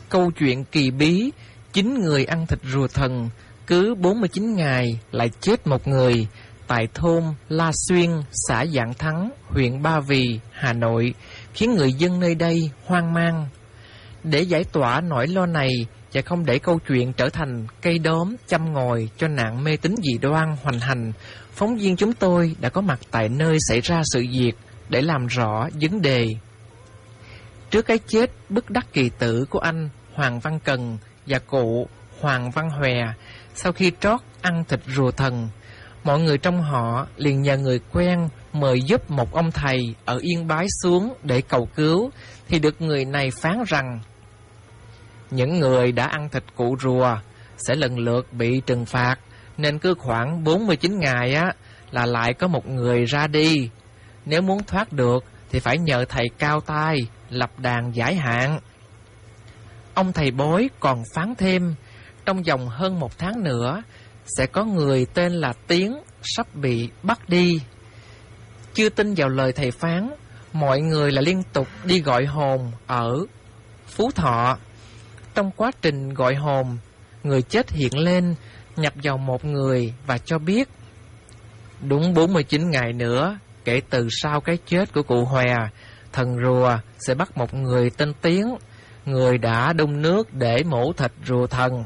Câu chuyện kỳ bí, 9 người ăn thịt rùa thần, cứ 49 ngày lại chết một người, tại thôn La Xuyên, xã Vạn Thắng, huyện Ba Vì, Hà Nội, khiến người dân nơi đây hoang mang. Để giải tỏa nỗi lo này và không để câu chuyện trở thành cây đóm châm ngòi cho nạn mê tín dị đoan hoành hành, phóng viên chúng tôi đã có mặt tại nơi xảy ra sự việc để làm rõ vấn đề. Trước cái chết bất đắc kỳ tử của anh Hoàng Văn Cần và cụ Hoàng Văn Hòe sau khi trót ăn thịt rùa thần, mọi người trong họ liền nhờ người quen mời giúp một ông thầy ở Yên Bái xuống để cầu cứu, thì được người này phán rằng những người đã ăn thịt cụ rùa sẽ lần lượt bị trừng phạt, nên cứ khoảng 49 ngày là lại có một người ra đi. Nếu muốn thoát được thì phải nhờ thầy cao tay lập đàn giải hạn. Ông thầy bói còn phán thêm, trong vòng hơn 1 tháng nữa sẽ có người tên là Tiến sắp bị bắt đi. Chưa tin vào lời thầy phán, mọi người là liên tục đi gọi hồn ở Phú Thọ. Trong quá trình gọi hồn, người chết hiện lên, nhập vào một người và cho biết đúng 49 ngày nữa kể từ sau cái chết của cụ Hòe, thần rùa sẽ bắt một người tên Tiến, người đã đun nước để mổ thịt rùa thần.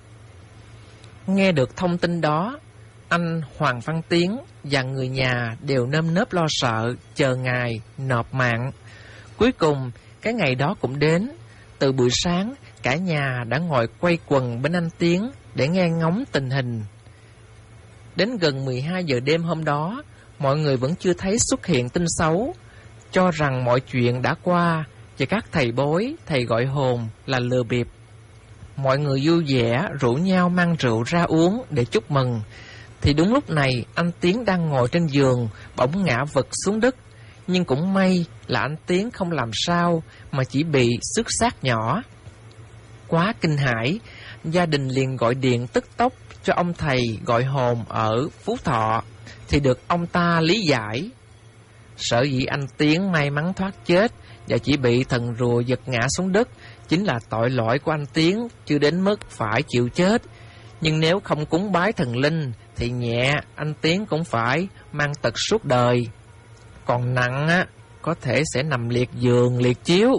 Nghe được thông tin đó, anh Hoàng Văn Tiến và người nhà đều nơm nớp lo sợ chờ ngày nộp mạng. Cuối cùng cái ngày đó cũng đến. Từ buổi sáng, cả nhà đã ngồi quay quần bên anh Tiến để nghe ngóng tình hình. Đến gần 12 giờ đêm hôm đó, mọi người vẫn chưa thấy xuất hiện tin xấu, cho rằng mọi chuyện đã qua và các thầy bói, thầy gọi hồn là lừa bịp. Mọi người vui vẻ rủ nhau mang rượu ra uống để chúc mừng. Thì đúng lúc này, anh Tiến đang ngồi trên giường bỗng ngã vật xuống đất. Nhưng cũng may là anh Tiến không làm sao, mà chỉ bị xước xác nhỏ. Quá kinh hãi, gia đình liền gọi điện tức tốc cho ông thầy gọi hồn ở Phú Thọ, thì được ông ta lý giải. Sở dĩ anh Tiến may mắn thoát chết và chỉ bị thần rùa giật ngã xuống đất chính là tội lỗi của anh Tiến, chưa đến mức phải chịu chết. Nhưng nếu không cúng bái thần linh thì nhẹ anh Tiến cũng phải mang tật suốt đời, còn nặng có thể sẽ nằm liệt giường liệt chiếu.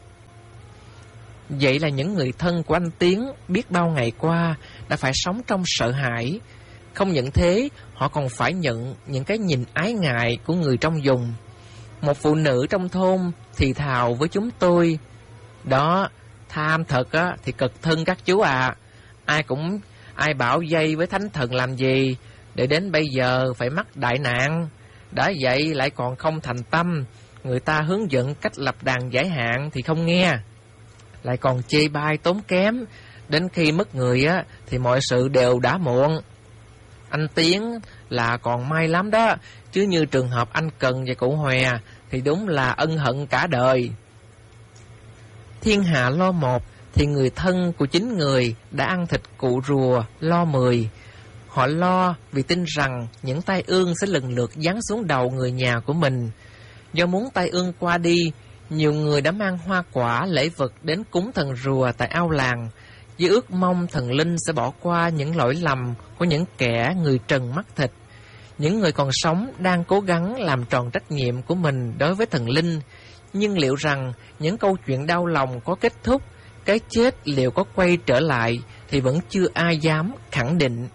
Vậy là những người thân của anh Tiến biết bao ngày qua đã phải sống trong sợ hãi. Không những thế, họ còn phải nhận những cái nhìn ái ngại của người trong vùng. Một phụ nữ trong thôn thì thào với chúng tôi: "Đó, tham thật thì cực thân các chú à. Ai bảo dây với thánh thần làm gì, để đến bây giờ phải mắc đại nạn. Đã vậy lại còn không thành tâm, người ta hướng dẫn cách lập đàn giải hạn thì không nghe, lại còn chê bai tốn kém, đến khi mất người thì mọi sự đều đã muộn. Anh Tiến là còn may lắm đó, chứ như trường hợp anh Cần và cụ Hòe thì đúng là ân hận cả đời." Thiên hạ lo một thì người thân của 9 người đã ăn thịt cụ rùa lo 10. Họ lo vì tin rằng những tai ương sẽ lần lượt giáng xuống đầu người nhà của mình. Do muốn tai ương qua đi, nhiều người đã mang hoa quả lễ vật đến cúng thần rùa tại ao làng, với ước mong thần linh sẽ bỏ qua những lỗi lầm của những kẻ người trần mắt thịt. Những người còn sống đang cố gắng làm tròn trách nhiệm của mình đối với thần linh, nhưng liệu rằng những câu chuyện đau lòng có kết thúc, cái chết liệu có quay trở lại thì vẫn chưa ai dám khẳng định.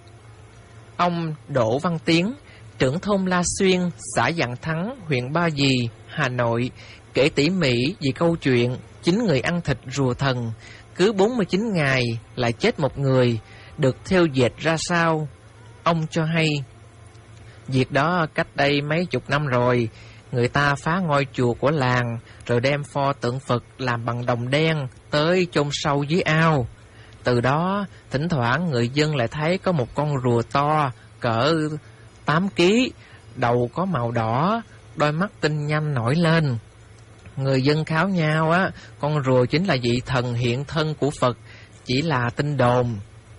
Ông Đỗ Văn Tiến, trưởng thôn La Xuyên, xã Vạn Thắng, huyện Ba Vì, Hà Nội, kể tỉ mỉ về câu chuyện 9 người ăn thịt rùa thần, cứ 49 ngày lại chết một người, được theo dệt ra sao. Ông cho hay, việc đó cách đây mấy chục năm rồi, người ta phá ngôi chùa của làng, rồi đem pho tượng Phật làm bằng đồng đen tới chôn sâu dưới ao. Từ đó, thỉnh thoảng người dân lại thấy có một con rùa to, cỡ 8 kg, đầu có màu đỏ, đôi mắt tinh nhanh nổi lên. Người dân kháo nhau con rùa chính là vị thần hiện thân của Phật, chỉ là tin đồn.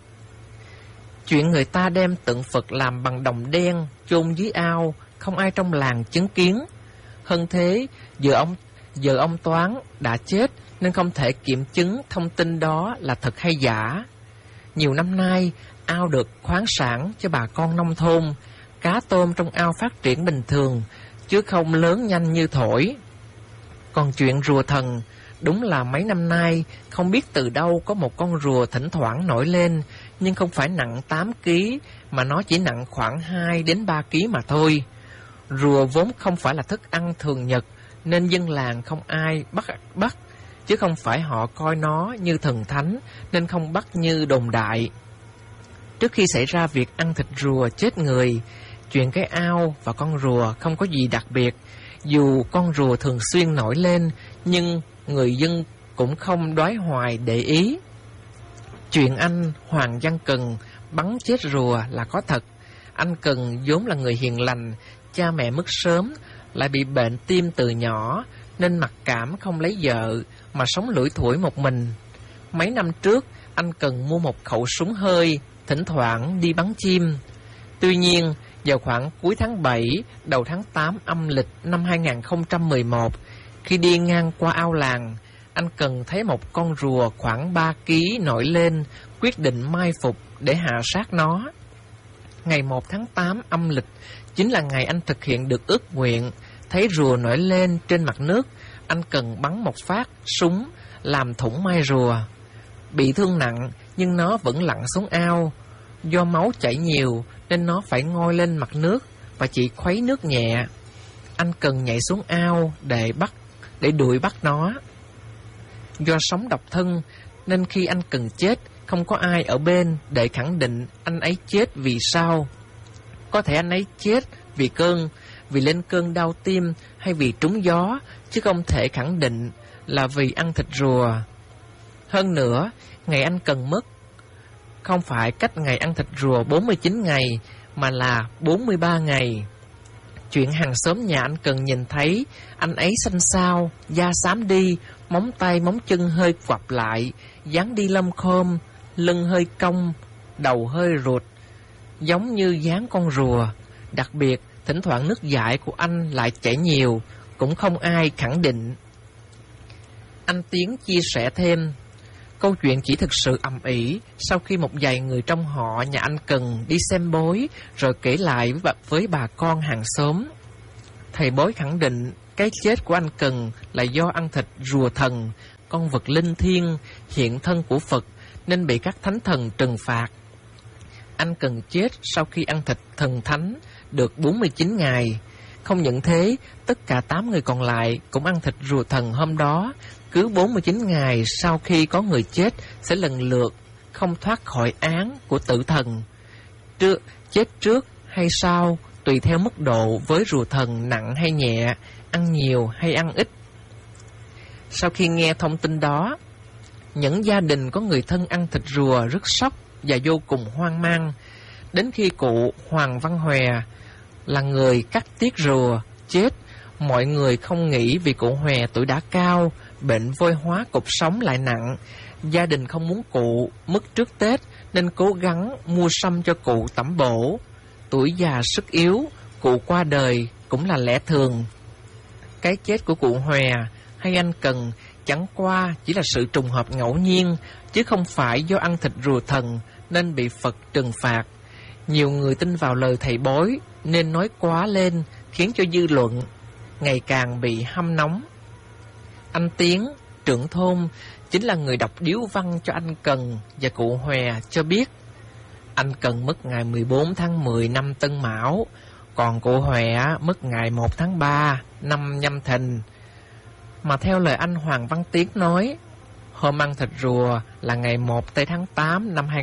Chuyện người ta đem tượng Phật làm bằng đồng đen chôn dưới ao, không ai trong làng chứng kiến. Hơn thế, giờ ông Toán đã chết nên không thể kiểm chứng thông tin đó là thật hay giả. Nhiều năm nay, ao được khoáng sản cho bà con nông thôn, cá tôm trong ao phát triển bình thường, chứ không lớn nhanh như thổi. Còn chuyện rùa thần, đúng là mấy năm nay, không biết từ đâu có một con rùa thỉnh thoảng nổi lên, nhưng không phải nặng 8 kg, mà nó chỉ nặng khoảng 2 đến 3 kg mà thôi. Rùa vốn không phải là thức ăn thường nhật, nên dân làng không ai bắt, chứ không phải họ coi nó như thần thánh, nên không bắt như đồn đại. Trước khi xảy ra việc ăn thịt rùa chết người, chuyện cái ao và con rùa không có gì đặc biệt. Dù con rùa thường xuyên nổi lên, nhưng người dân cũng không đoái hoài để ý. Chuyện anh Hoàng Văn Cần bắn chết rùa là có thật. Anh Cần vốn là người hiền lành, cha mẹ mất sớm, lại bị bệnh tim từ nhỏ, nên mặc cảm không lấy vợ, mà sống lủi thủi một mình. Mấy năm trước, anh Cần mua một khẩu súng hơi, thỉnh thoảng đi bắn chim. Tuy nhiên, vào khoảng cuối tháng 7, đầu tháng 8 âm lịch năm 2011, khi đi ngang qua ao làng, anh Cần thấy một con rùa khoảng 3 kg nổi lên, quyết định mai phục để hạ sát nó. Ngày 1 tháng 8 âm lịch chính là ngày anh thực hiện được ước nguyện. Thấy rùa nổi lên trên mặt nước, anh Cần bắn một phát súng làm thủng mai rùa. Bị thương nặng nhưng nó vẫn lặn xuống ao. Do máu chảy nhiều nên nó phải ngoi lên mặt nước và chỉ khuấy nước nhẹ. Anh Cần nhảy xuống ao để đuổi bắt nó. Do sống độc thân nên khi anh Cần chết, không có ai ở bên để khẳng định anh ấy chết vì sao. Có thể anh ấy chết vì lên cơn đau tim hay vì trúng gió, chứ không thể khẳng định là vì ăn thịt rùa. Hơn nữa, ngày anh Cần mất không phải cách ngày ăn thịt rùa 49 ngày, mà là 43 ngày. Chuyện hàng xóm nhà anh Cần nhìn thấy anh ấy xanh xao, da xám đi, móng tay móng chân hơi quặp lại, dáng đi lông khom, lưng hơi cong, đầu hơi rụt, giống như dáng con rùa. Đặc biệt, thỉnh thoảng nước dãi của anh lại chảy nhiều, cũng không ai khẳng định. Anh Tiến chia sẻ thêm, câu chuyện chỉ thực sự ầm ĩ sau khi một vài người trong họ nhà anh Cần đi xem bói, rồi kể lại với bà con hàng xóm. Thầy bói khẳng định cái chết của anh Cần là do ăn thịt rùa thần, con vật linh thiêng, hiện thân của Phật, nên bị các thánh thần trừng phạt. Anh Cần chết sau khi ăn thịt thần thánh được 49 ngày. Không những thế, tất cả 8 người còn lại cũng ăn thịt rùa thần hôm đó. Cứ 49 ngày sau khi có người chết sẽ lần lượt không thoát khỏi án của tử thần. Chết trước hay sau tùy theo mức độ với rùa thần nặng hay nhẹ, ăn nhiều hay ăn ít. Sau khi nghe thông tin đó, những gia đình có người thân ăn thịt rùa rất sốc và vô cùng hoang mang. Đến khi cụ Hoàng Văn Hòe là người cắt tiết rùa chết, mọi người không nghĩ vì cụ Hòe tuổi đã cao, bệnh vôi hóa cột sống lại nặng. Gia đình không muốn cụ mất trước Tết nên cố gắng mua sâm cho cụ tẩm bổ. Tuổi già sức yếu, cụ qua đời cũng là lẽ thường. Cái chết của cụ Hòe hay anh Cần chẳng qua chỉ là sự trùng hợp ngẫu nhiên, chứ không phải do ăn thịt rùa thần nên bị Phật trừng phạt. Nhiều người tin vào lời thầy bói nên nói quá lên, khiến cho dư luận ngày càng bị hâm nóng. Anh Tiến, trưởng thôn, chính là người đọc điếu văn cho anh Cần và cụ Hòe cho biết. Anh Cần mất ngày 14 tháng 10 năm Tân Mão, còn cụ Hòe mất ngày 1 tháng 3 năm Nhâm Thìn. Mà theo lời anh Hoàng Văn Tiến nói, hôm ăn thịt rùa là ngày 1 tây tháng 8 năm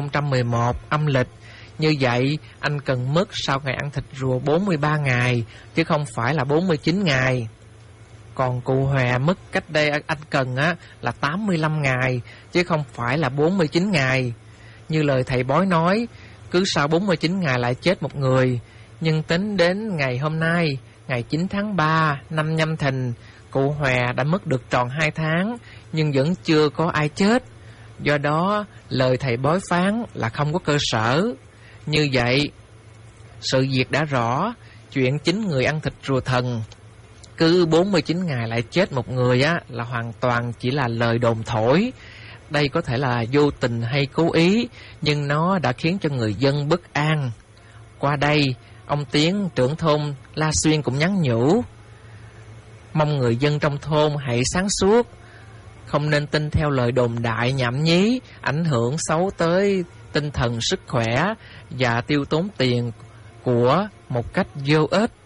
2011 âm lịch. Như vậy, anh Cần mất sau ngày ăn thịt rùa 43 ngày, chứ không phải là 49 ngày. Còn cụ Hòe mất cách đây anh Cần là 85 ngày, chứ không phải là 49 ngày. Như lời thầy bói nói, cứ sau 49 ngày lại chết một người. Nhưng tính đến ngày hôm nay, ngày 9 tháng 3 năm Nhâm Thìn, cụ Hòe đã mất được tròn 2 tháng, nhưng vẫn chưa có ai chết. Do đó, lời thầy bói phán là không có cơ sở. Như vậy, sự việc đã rõ, chuyện 9 người ăn thịt rùa thần cứ 49 ngày lại chết một người á là hoàn toàn chỉ là lời đồn thổi. Đây có thể là vô tình hay cố ý, nhưng nó đã khiến cho người dân bất an. Qua đây, ông Tiến, trưởng thôn La Xuyên cũng nhắn nhủ, mong người dân trong thôn hãy sáng suốt, không nên tin theo lời đồn đại nhảm nhí, ảnh hưởng xấu tới tinh thần sức khỏe và tiêu tốn tiền của một cách vô ích.